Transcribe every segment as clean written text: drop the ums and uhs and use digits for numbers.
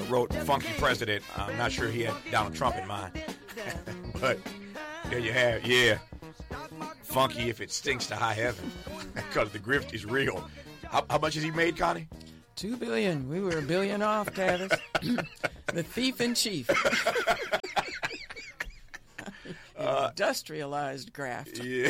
wrote Funky President. I'm not sure he had Donald Trump in mind. But there you have, yeah. Funky if it stinks to high heaven. Because the grift is real. How much has he made, Connie? $2 billion. We were $1 billion off, Tavis. The thief in chief. Industrialized graft. Yeah.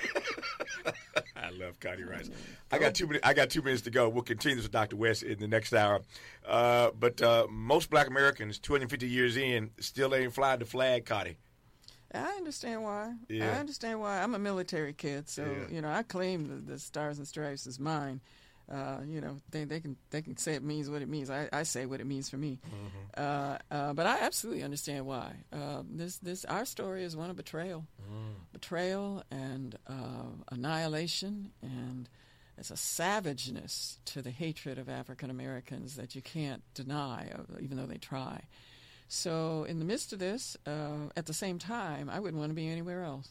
I love Connie Rice. I got 2 minutes. I got 2 minutes to go. We'll continue this with Dr. West in the next hour. But most Black Americans, 250 years in, still ain't flying the flag, Connie. I understand why. Yeah. I understand why. I'm a military kid, so I claim the Stars and Stripes is mine. They can say it means what it means. I say what it means for me. Mm-hmm. But I absolutely understand why. Our story is one of betrayal, betrayal and annihilation, and it's a savageness to the hatred of African Americans that you can't deny, even though they try. So in the midst of this, at the same time, I wouldn't want to be anywhere else.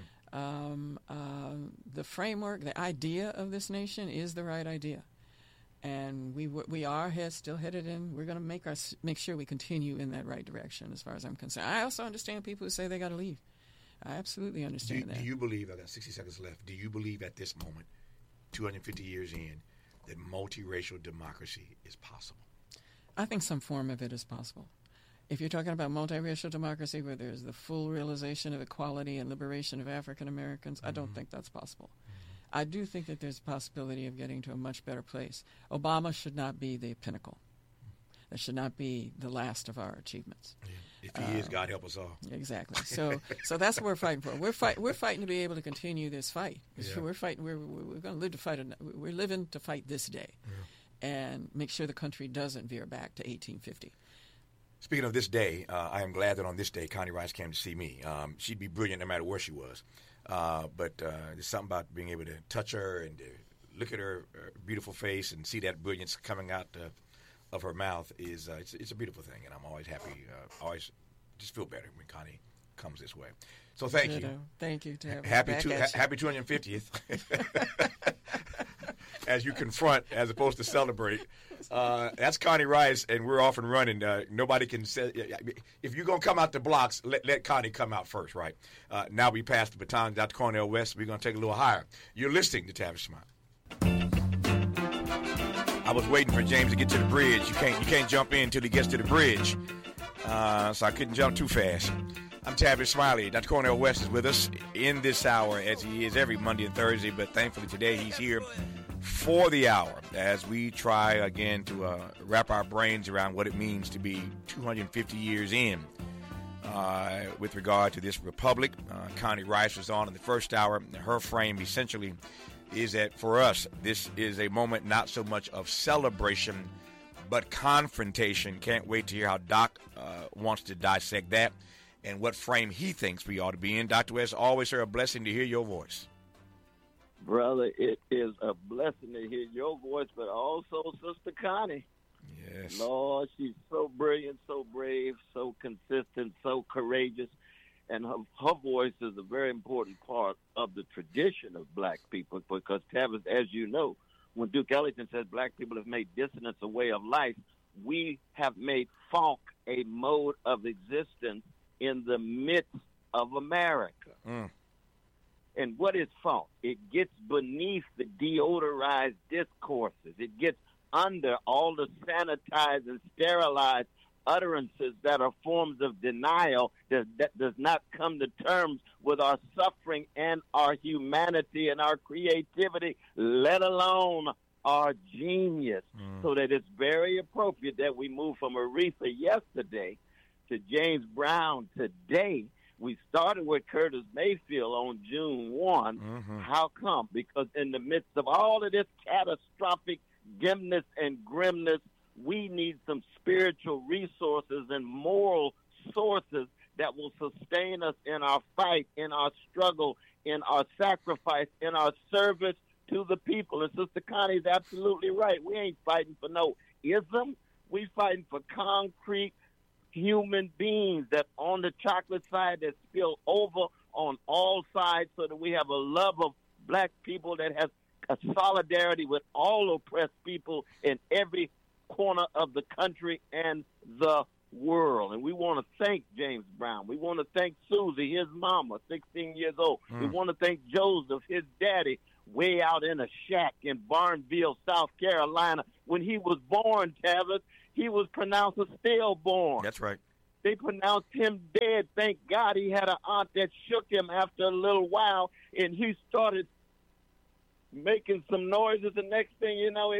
The framework, the idea of this nation is the right idea, and we are still headed in. We're going to make sure we continue in that right direction, as far as I'm concerned. I also understand people who say they got to leave. I absolutely understand that. Do you believe? I got 60 seconds left. Do you believe at this moment, 250 years in, that multiracial democracy is possible? I think some form of it is possible. If you're talking about multiracial democracy where there's the full realization of equality and liberation of African Americans, I don't think that's possible. I do think that there's a possibility of getting to a much better place. Obama should not be the pinnacle. That should not be the last of our achievements. Yeah. If he is, God help us all. Exactly. So that's what we're fighting for. We're fighting to be able to continue this fight. Yeah. We're fighting. We're going to live to fight. We're living to fight this day, and make sure the country doesn't veer back to 1850. Speaking of this day, I am glad that on this day, Connie Rice came to see me. She'd be brilliant no matter where she was. But there's something about being able to touch her and to look at her beautiful face and see that brilliance coming out of her mouth is it's a beautiful thing. And I'm always happy, always just feel better when Connie comes this way. So thank you. Thank you. Happy 250th. As you confront, as opposed to celebrate. That's Connie Rice, and we're off and running. Nobody can say, if you're going to come out the blocks, let Connie come out first, right? Now we pass the baton to Dr. Cornel West. We're going to take it a little higher. You're listening to Tavis Smiley. I was waiting for James to get to the bridge. You can't jump in until he gets to the bridge. So I couldn't jump too fast. I'm Tavis Smiley. Dr. Cornel West is with us in this hour, as he is every Monday and Thursday, but thankfully today he's here for the hour as we try again to wrap our brains around what it means to be 250 years in with regard to this republic. Connie Rice was on in the first hour. Her frame essentially is that for us, this is a moment not so much of celebration but confrontation. Can't wait to hear how Doc wants to dissect that and what frame he thinks we ought to be in. Dr. West, always, sir, a blessing to hear your voice. Brother, it is a blessing to hear your voice, but also Sister Connie. Yes. Lord, she's so brilliant, so brave, so consistent, so courageous. And her voice is a very important part of the tradition of black people because, Tavis, as you know, when Duke Ellington says black people have made dissonance a way of life, we have made funk a mode of existence in the midst of America. And what is funk? It gets beneath the deodorized discourses. It gets under all the sanitized and sterilized utterances that are forms of denial that does not come to terms with our suffering and our humanity and our creativity, let alone our genius. So that it's very appropriate that we move from Aretha yesterday to James Brown today. We started with Curtis Mayfield on June 1. How come? Because in the midst of all of this catastrophic dimness and grimness, we need some spiritual resources and moral sources that will sustain us in our fight, in our struggle, in our sacrifice, in our service to the people. And Sister Connie's absolutely right. We ain't fighting for no ism. We fighting for concrete human beings that on the chocolate side that spill over on all sides so that we have a love of black people that has a solidarity with all oppressed people in every corner of the country and the world. And we want to thank James Brown. We want to thank Susie, his mama, 16 years old. We want to thank Joseph, his daddy, way out in a shack in Barnesville, South Carolina. When he was born, Tavis, he was pronounced a stillborn. That's right. They pronounced him dead. Thank God he had an aunt that shook him after a little while, and he started making some noises. The next thing you know,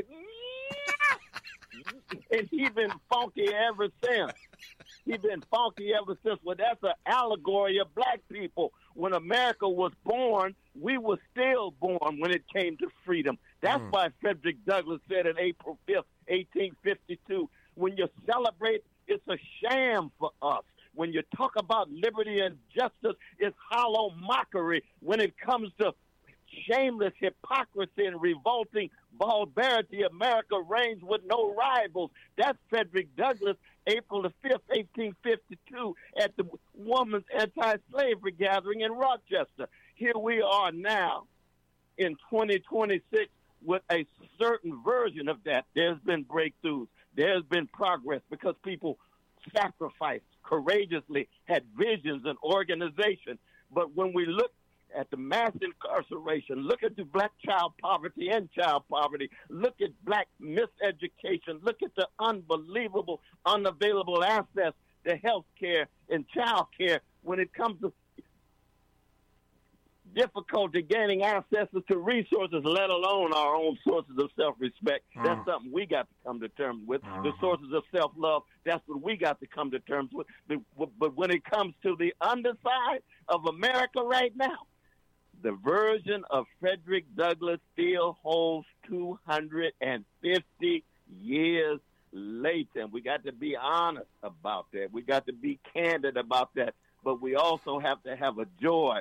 and he's been funky ever since. He's been funky ever since. Well, that's an allegory of black people. When America was born, we were still born when it came to freedom. That's why Frederick Douglass said on April 5th, 1852, when you celebrate, it's a sham for us. When you talk about liberty and justice, it's hollow mockery. When it comes to shameless hypocrisy and revolting barbarity, America reigns with no rivals. That's Frederick Douglass, April the 5th, 1852, at the Women's Anti-Slavery Gathering in Rochester. Here we are now in 2026 with a certain version of that. There's been breakthroughs. There's been progress because people sacrificed courageously, had visions and organization. But when we look at the mass incarceration, look at the black child poverty and child poverty, look at black miseducation, look at the unbelievable, unavailable access to health care and child care when it comes to difficulty gaining access to resources, let alone our own sources of self-respect. That's something we got to come to terms with. The sources of self-love, that's what we got to come to terms with. But when it comes to the underside of America right now, the version of Frederick Douglass still holds 250 years later. And we got to be honest about that. We got to be candid about that. But we also have to have a joy.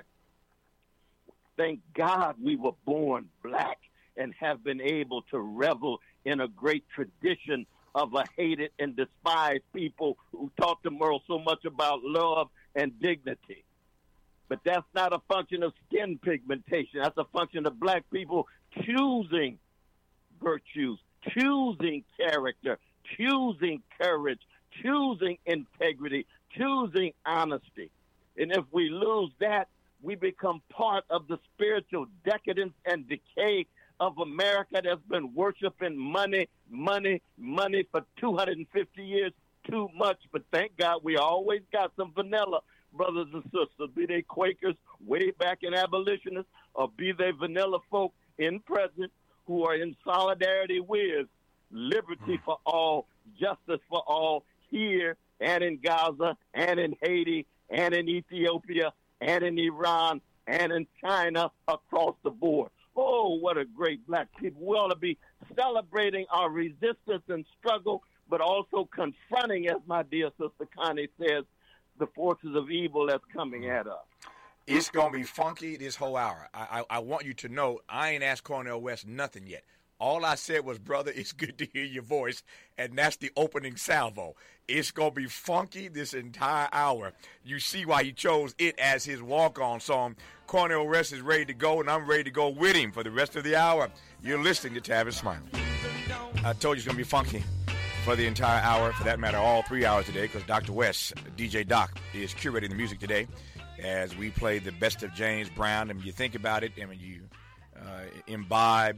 Thank God we were born black and have been able to revel in a great tradition of a hated and despised people who taught the world so much about love and dignity. But that's not a function of skin pigmentation. That's a function of black people choosing virtues, choosing character, choosing courage, choosing integrity, choosing honesty. And if we lose that, we become part of the spiritual decadence and decay of America that's been worshiping money, money, money for 250 years, too much. But thank God we always got some vanilla brothers and sisters, be they Quakers way back in abolitionists, or be they vanilla folk in present who are in solidarity with liberty for all, justice for all, here and in Gaza and in Haiti and in Ethiopia and in Iran and in China, across the board. Oh, what a great black people. We ought to be celebrating our resistance and struggle, but also confronting, as my dear sister Connie says, the forces of evil that's coming at us. It's going to be funky this whole hour. I want you to know I ain't asked Cornel West nothing yet. All I said was, brother, it's good to hear your voice, and that's the opening salvo. It's going to be funky this entire hour. You see why he chose it as his walk-on song. Cornel West is ready to go, and I'm ready to go with him for the rest of the hour. You're listening to Tavis Smiley. I told you it's going to be funky for the entire hour, for that matter, all 3 hours today, because Dr. West, DJ Doc, is curating the music today as we play the best of James Brown. And when you think about it, and when you imbibe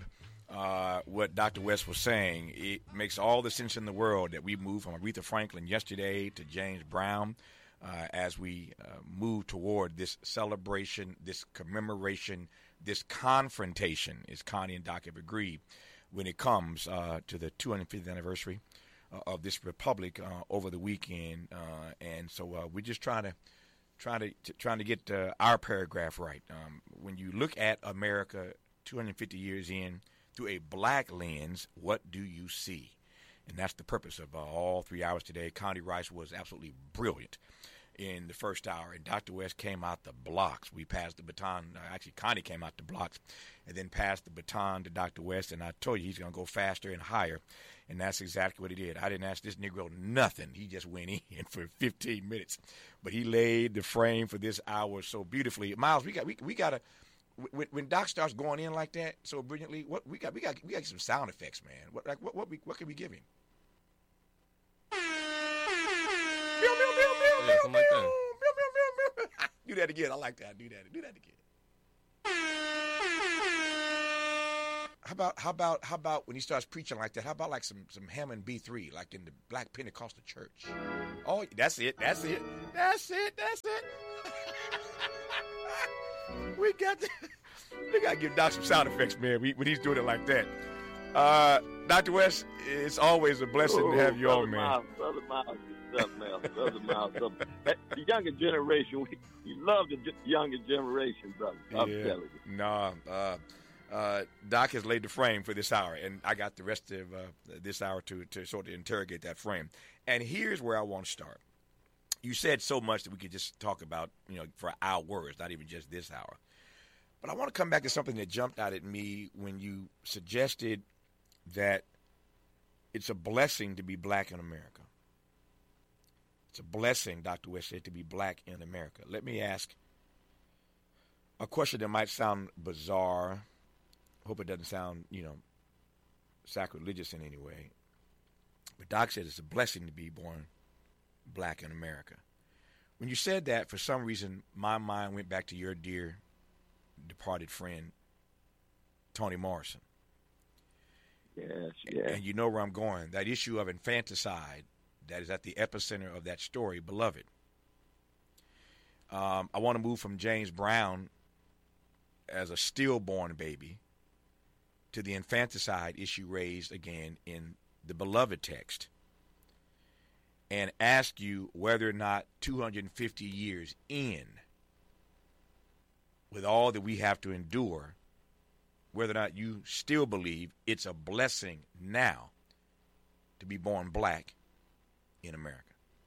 what Dr. West was saying, it makes all the sense in the world that we move from Aretha Franklin yesterday to James Brown as we move toward this celebration, this commemoration, this confrontation, as Connie and Doc have agreed, when it comes to the 250th anniversary of this republic over the weekend. And so we're just trying to get our paragraph right. When you look at America 250 years in, through a black lens, what do you see? And that's the purpose of all 3 hours today. Connie Rice was absolutely brilliant in the first hour, and Dr. West came out the blocks. We passed the baton. Actually, Connie came out the blocks and then passed the baton to Dr. West, and I told you he's going to go faster and higher, and that's exactly what he did. I didn't ask this Negro nothing. He just went in for 15 minutes, but he laid the frame for this hour so beautifully. Miles, we got to. When Doc starts going in like that so brilliantly, we got some sound effects, man. What can we give him? that again. I like that. Do that again. How about when he starts preaching like that? How about like some Hammond B3, like in the Black Pentecostal Church? Oh, that's it. We got to give Doc some sound effects, man. When he's doing it like that. Dr. West, it's always a blessing to have you on, man. Brother Miles, Brother Miles. The younger generation, we love the younger generation, brother. I'm telling you. No, Doc has laid the frame for this hour, and I got the rest of this hour to sort of interrogate that frame. And here's where I want to start. You said so much that we could just talk about, for hours, not even just this hour. But I want to come back to something that jumped out at me when you suggested that it's a blessing to be black in America. It's a blessing, Dr. West said, to be black in America. Let me ask a question that might sound bizarre. Hope it doesn't sound, sacrilegious in any way. But Doc said it's a blessing to be born black in America. When you said that, for some reason, my mind went back to your dear departed friend, Toni Morrison. Yes, yeah. And you know where I'm going. That issue of infanticide that is at the epicenter of that story, Beloved. I want to move from James Brown as a stillborn baby to the infanticide issue raised again in the Beloved text, and ask you whether or not 250 years in, with all that we have to endure, whether or not you still believe it's a blessing now to be born black in America.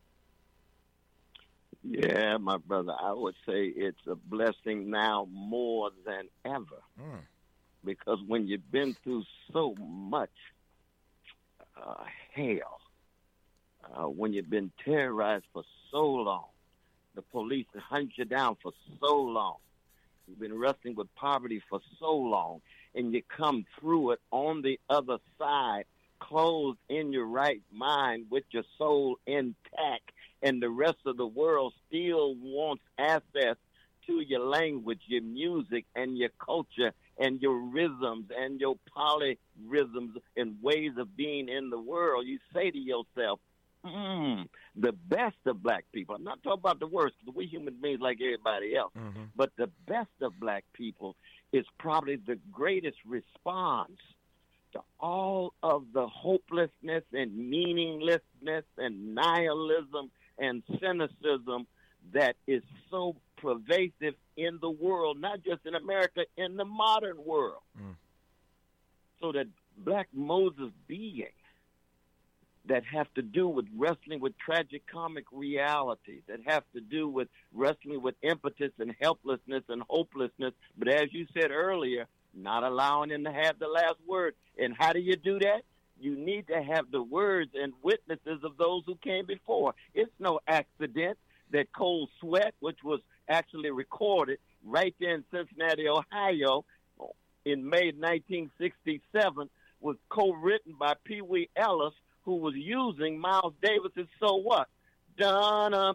Yeah, my brother, I would say it's a blessing now more than ever. Because when you've been through so much hell, when you've been terrorized for so long, the police hunt you down for so long, you've been wrestling with poverty for so long, and you come through it on the other side, clothed in your right mind with your soul intact, and the rest of the world still wants access to your language, your music, and your culture, and your rhythms, and your polyrhythms and ways of being in the world. You say to yourself, the best of black people, I'm not talking about the worst, because we human beings like everybody else, but the best of black people is probably the greatest response to all of the hopelessness and meaninglessness and nihilism and cynicism that is so pervasive in the world, not just in America, in the modern world. So that black Moses being that have to do with wrestling with tragic comic realities, that have to do with wrestling with impotence and helplessness and hopelessness, but as you said earlier, not allowing him to have the last word. And how do you do that? You need to have the words and witnesses of those who came before. It's no accident that Cold Sweat, which was actually recorded right there in Cincinnati, Ohio, in May 1967, was co-written by Pee Wee Ellis, who was using Miles Davis's So What? Done up,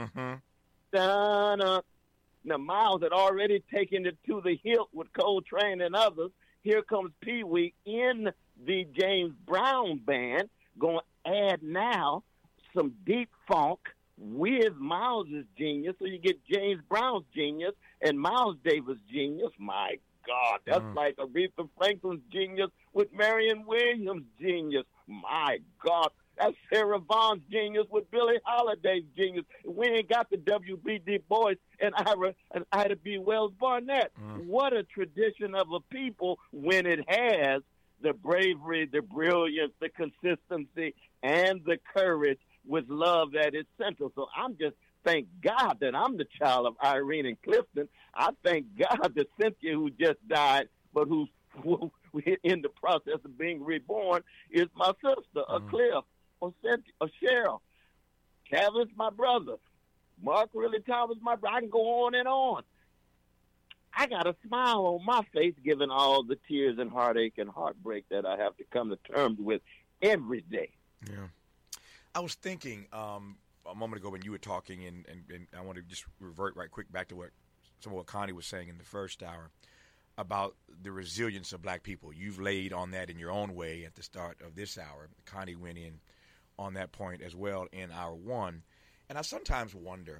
done up. Now, Miles had already taken it to the hilt with Coltrane and others. Here comes Pee Wee in the James Brown band, going to add now some deep funk with Miles's genius, so you get James Brown's genius and Miles Davis' genius. My God, that's like Aretha Franklin's genius with Marion Williams' genius. My God, that's Sarah Vaughan's genius with Billie Holiday's genius. We ain't got the W.B. Du Bois and Ida B. Wells Barnett. What a tradition of a people when it has the bravery, the brilliance, the consistency, and the courage with love that is central. So I'm just thank God that I'm the child of Irene and Clifton. I thank God that Cynthia, who just died, but who's in the process of being reborn, is my sister, or Cliff, or Cynthia, or Cheryl. Kevin's my brother. Mark really Thomas, my brother. I can go on and on. I got a smile on my face given all the tears and heartache and heartbreak that I have to come to terms with every day. Yeah. I was thinking, a moment ago when you were talking, and I want to just revert right quick back to some of what Connie was saying in the first hour about the resilience of black people. You've laid on that in your own way at the start of this hour. Connie went in on that point as well in hour one. And I sometimes wonder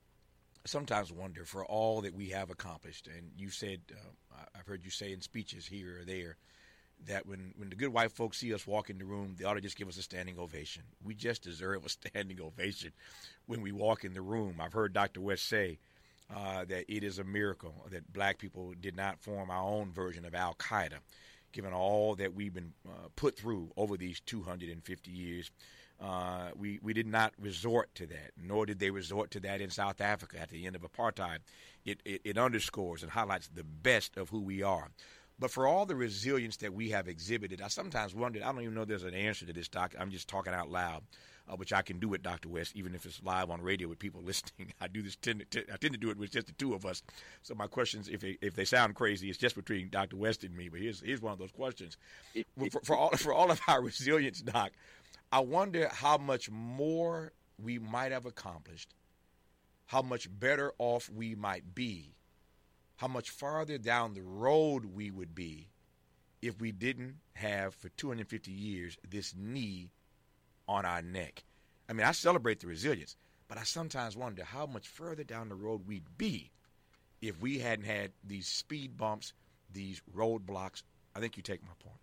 for all that we have accomplished, and you said, I've heard you say in speeches here or there, that when the good white folks see us walk in the room, they ought to just give us a standing ovation. We just deserve a standing ovation when we walk in the room. I've heard Dr. West say that it is a miracle that black people did not form our own version of Al-Qaeda, given all that we've been put through over these 250 years. We did not resort to that, nor did they resort to that in South Africa at the end of apartheid. It underscores and highlights the best of who we are. But for all the resilience that we have exhibited, I sometimes wondered, I don't even know there's an answer to this, Doc. I'm just talking out loud, which I can do with Dr. West, even if it's live on radio with people listening. I tend to do it with just the two of us. So my questions, if they sound crazy, it's just between Dr. West and me. But here's one of those questions. For all of our resilience, Doc, I wonder how much more we might have accomplished, how much better off we might be, how much farther down the road we would be if we didn't have, for 250 years, this knee on our neck. I mean, I celebrate the resilience, but I sometimes wonder how much further down the road we'd be if we hadn't had these speed bumps, these roadblocks. I think you take my point.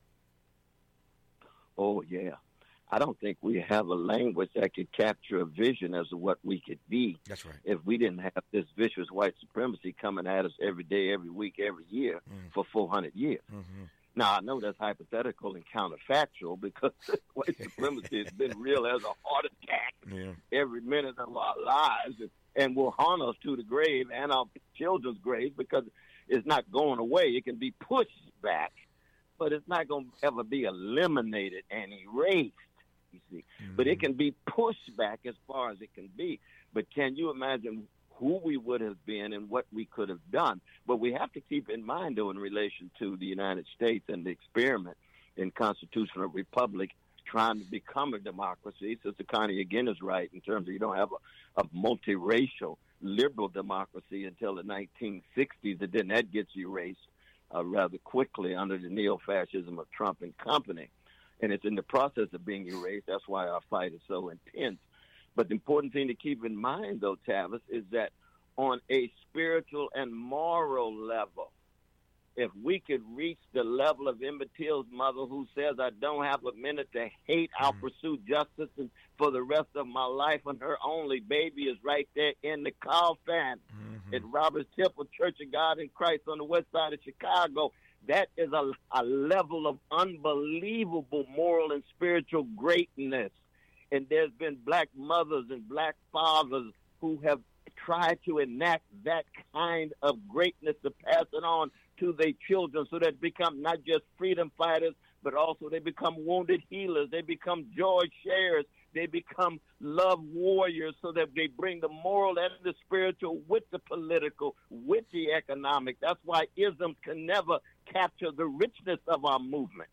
Oh, yeah. I don't think we have a language that could capture a vision as to what we could be. That's right. If we didn't have this vicious white supremacy coming at us every day, every week, every year for 400 years. Mm-hmm. Now, I know that's hypothetical and counterfactual because white supremacy has been real as a heart attack every minute of our lives and will haunt us to the grave and our children's grave because it's not going away. It can be pushed back, but it's not going to ever be eliminated and erased. You see, but it can be pushed back as far as it can be. But can you imagine who we would have been and what we could have done? But we have to keep in mind, though, in relation to the United States and the experiment in constitutional republic trying to become a democracy. Sister Connie again is right in terms of you don't have a multiracial liberal democracy until the 1960s, and then that gets erased rather quickly under the neo-fascism of Trump and company. And it's in the process of being erased. That's why our fight is so intense. But the important thing to keep in mind, though, Tavis, is that on a spiritual and moral level, if we could reach the level of Emmett Till's mother who says, I don't have a minute to hate, I'll pursue justice and for the rest of my life, and her only baby is right there in the coffin at Roberts Temple Church of God in Christ on the west side of Chicago. That is a level of unbelievable moral and spiritual greatness. And there's been black mothers and black fathers who have tried to enact that kind of greatness to pass it on to their children so that they become not just freedom fighters, but also they become wounded healers. They become joy sharers. They become love warriors so that they bring the moral and the spiritual with the political, with the economic. That's why isms can never capture the richness of our movement.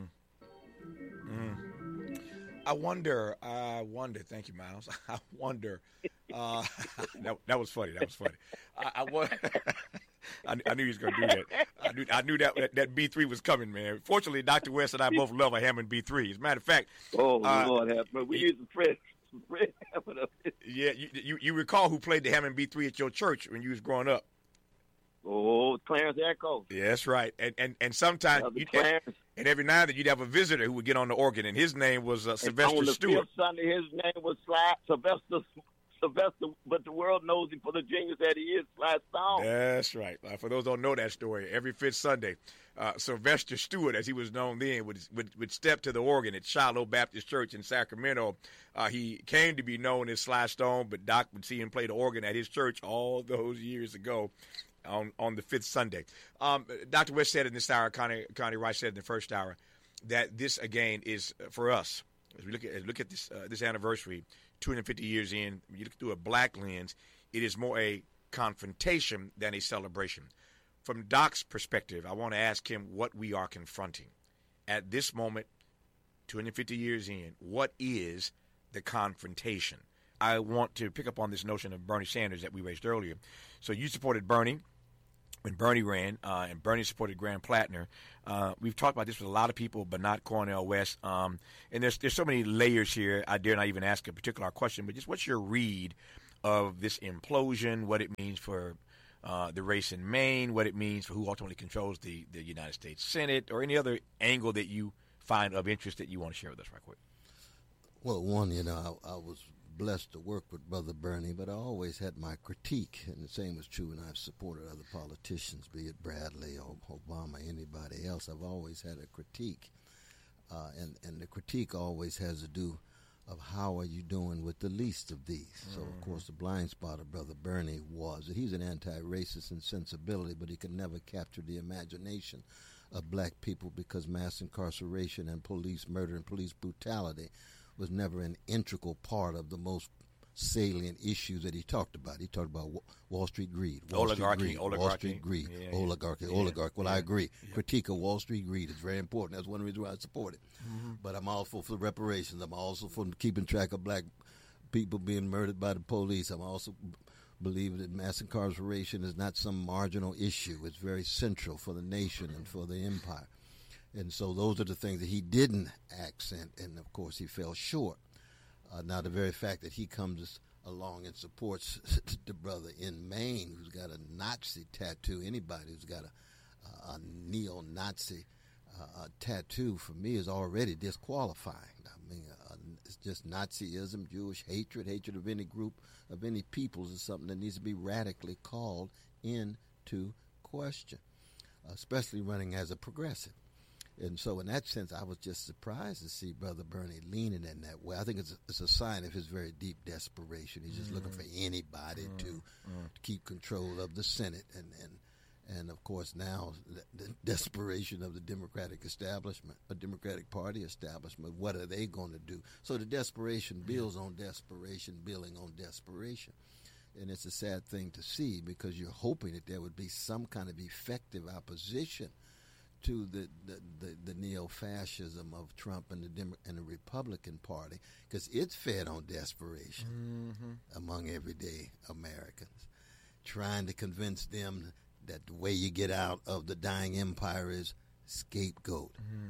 I wonder, thank you, Miles. I wonder, that was funny. I wonder, I knew he was going to do that. I knew that B3 was coming, man. Fortunately, Dr. West and I both love a Hammond B3. As a matter of fact. Oh, Lord have mercy. We use the Fred Hammond up here. Yeah, you recall who played the Hammond B3 at your church when you was growing up? Oh, Clarence Echo. Yeah, that's right. And sometimes, and every now and then you'd have a visitor who would get on the organ, and his name was Sylvester Stewart. On the fifth Sunday, his name was Sylvester, but the world knows him for the genius that he is, Sly Stone. That's right. For those who don't know that story, every fifth Sunday, Sylvester Stewart, as he was known then, would step to the organ at Shiloh Baptist Church in Sacramento. He came to be known as Sly Stone, but Doc would see him play the organ at his church all those years ago. On the fifth Sunday. Dr. West said in this hour, Connie Rice said in the first hour, that this, again, is for us, as we look at this anniversary, 250 years in, you look through a black lens, it is more a confrontation than a celebration. From Doc's perspective, I want to ask him what we are confronting. At this moment, 250 years in, what is the confrontation? I want to pick up on this notion of Bernie Sanders that we raised earlier. So you supported Bernie when Bernie ran, and Bernie supported Graham Plattner. We've talked about this with a lot of people, but not Cornel West. And there's so many layers here. I dare not even ask a particular question, but just what's your read of this implosion, what it means for the race in Maine, what it means for who ultimately controls the United States Senate, or any other angle that you find of interest that you want to share with us right quick? Well, one, I was blessed to work with Brother Bernie, but I always had my critique, and the same was true when I've supported other politicians, be it Bradley or Obama, anybody else. I've always had a critique, and the critique always has to do of how are you doing with the least of these. So, of course, the blind spot of Brother Bernie was that he's an anti-racist in sensibility, but he could never capture the imagination of black people because mass incarceration and police murder and police brutality was never an integral part of the most salient issues that he talked about. He talked about Wall Street greed, oligarchy. Wall Street greed, oligarchy. Well, I agree. Yeah. Critique of Wall Street greed is very important. That's one reason why I support it. But I'm also for reparations. I'm also for keeping track of black people being murdered by the police. I'm also believe that mass incarceration is not some marginal issue. It's very central for the nation and for the empire. And so those are the things that he didn't accent, and, of course, he fell short. Now, the very fact that he comes along and supports the brother in Maine who's got a Nazi tattoo, anybody who's got a neo-Nazi tattoo, for me, is already disqualifying. I mean, it's just Nazism, Jewish hatred of any group, of any peoples is something that needs to be radically called into question, especially running as a progressive. And so in that sense, I was just surprised to see Brother Bernie leaning in that way. I think it's a sign of his very deep desperation. He's just looking for anybody to keep control of the Senate. And of course, now the desperation of the Democratic establishment, a Democratic Party establishment, what are they going to do? So the desperation builds on desperation, building on desperation. And it's a sad thing to see because you're hoping that there would be some kind of effective opposition to the neo-fascism of Trump and the Republican Party, because it's fed on desperation among everyday Americans, trying to convince them that the way you get out of the dying empire is scapegoat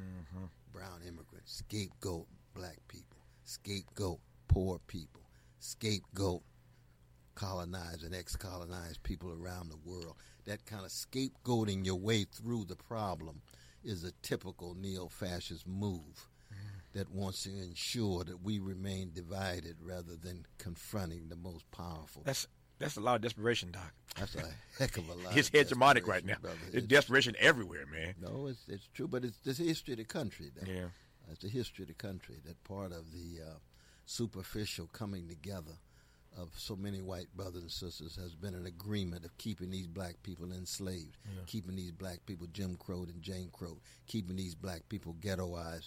brown immigrants, scapegoat black people, scapegoat poor people, scapegoat colonized and ex-colonized people around the world. That kind of scapegoating your way through the problem is a typical neo-fascist move that wants to ensure that we remain divided rather than confronting the most powerful. That's a lot of desperation, Doc. That's a heck of a lot. It's hegemonic right now. It's desperation everywhere, man. No, it's true, but it's the history of the country. Yeah. It's the history of the country, that part of the superficial coming together of so many white brothers and sisters has been an agreement of keeping these black people enslaved, keeping these black people Jim Crow'd and Jane Crow, keeping these black people ghettoized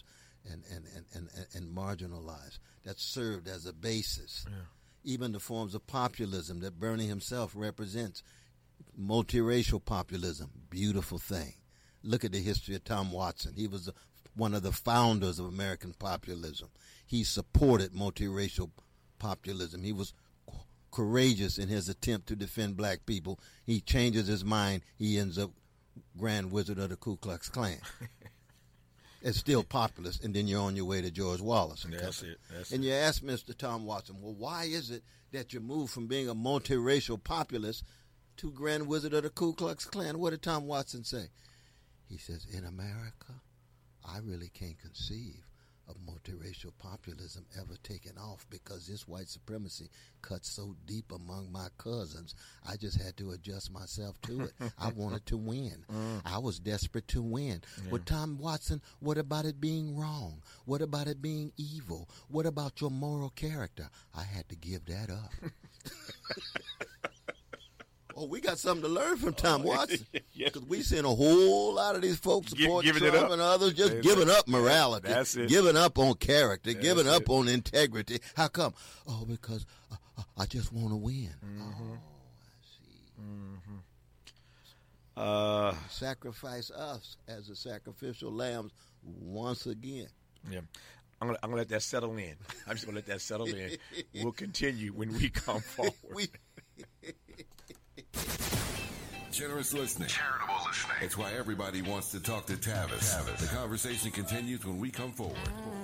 and marginalized. That served as a basis. Yeah. Even the forms of populism that Bernie himself represents, multiracial populism, beautiful thing. Look at the history of Tom Watson. He was one of the founders of American populism. He supported multiracial populism. He was courageous in his attempt to defend black people. He changes his mind. He ends up Grand Wizard of the Ku Klux Klan. It's still populist, and then you're on your way to George Wallace. That's it. And you ask Mr. Tom Watson, well, why is it that you move from being a multiracial populist to Grand Wizard of the Ku Klux Klan? What did Tom Watson say? He says, in America, I really can't conceive of multiracial populism ever taking off because this white supremacy cuts so deep among my cousins. I just had to adjust myself to it. I wanted to win. I was desperate to win. Yeah. Well, Tom Watson, what about it being wrong? What about it being evil? What about your moral character? I had to give that up. Oh, we got something to learn from Tom Watson. Because we seen a whole lot of these folks supporting Trump and others just giving up morality, giving up on character, giving up on integrity. How come? Oh, because I just want to win. Oh, I see. Sacrifice us as the sacrificial lambs once again. Yeah. I'm gonna let that settle in. I'm just gonna let that settle in. We'll continue when we come forward. Generous listening. Charitable listening. It's why everybody wants to talk to Tavis. The conversation continues when we come forward.